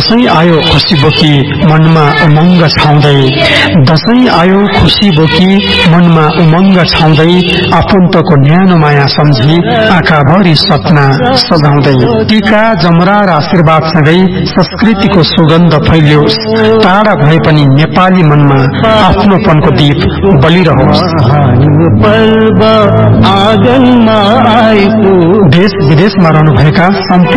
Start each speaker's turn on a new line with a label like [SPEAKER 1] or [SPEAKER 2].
[SPEAKER 1] दशैं आयो खुसी बोकी मनमा उमंग छाउँदै, दशैं आयो खुसी बोकी मनमा उमंग छाउँदै, आफन्तको न्यानो माया सम्झी आँखाभरि सपना सजाउँदै। टीका जमरा र आशीर्वादसँगै संस्कृतिको सुगन्ध फैलियोस्, टाढा भए पनि नेपाली मनमा आफ्नोपनको दीप बलिरहोस्। देश विदेशमा रहनुभएका